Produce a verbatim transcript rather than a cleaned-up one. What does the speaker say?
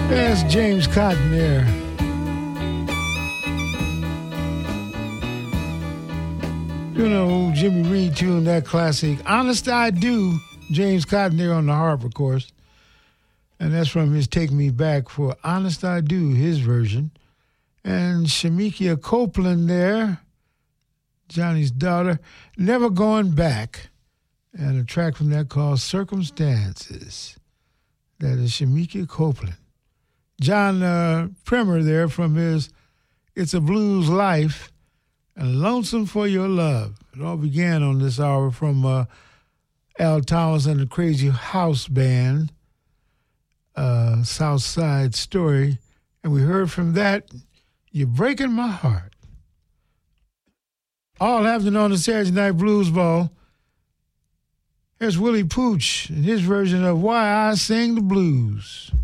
That's James Cotton there. You know, Jimmy Reed tuned that classic, Honest I Do, James Cotton there on the harp, of course. And that's from his Take Me Back for Honest I Do, his version. And Shamikia Copeland there, Johnny's daughter, Never Going Back. And a track from that called Circumstances. That is Shamikia Copeland. John uh, Primer there from his It's a Blues Life and Lonesome for Your Love. It all began on this hour from uh, Al Thomas and the Crazy House Band, uh, South Side Story. And we heard from that, You're Breaking My Heart. All happening on the Saturday Night Blues Ball. Here's Willie Pooch and his version of Why I Sing the Blues.